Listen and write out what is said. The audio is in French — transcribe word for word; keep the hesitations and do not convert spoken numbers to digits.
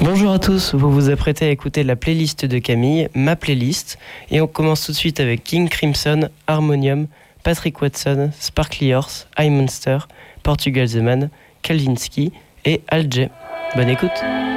Bonjour à tous, vous vous apprêtez à écouter la playlist de Camille, ma playlist, et on commence tout de suite avec King Crimson, Harmonium, Patrick Watson, Sparkly Horse, I Monster, Portugal The Man, Kalvinsky et Al J. Bonne écoute.